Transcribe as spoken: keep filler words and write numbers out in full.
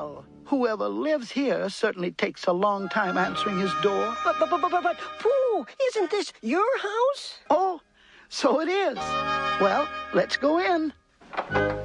Well, whoever lives here certainly takes a long time answering his door. But, but, but, but, but, Pooh, isn't this your house? Oh, so it is. Well, let's go in.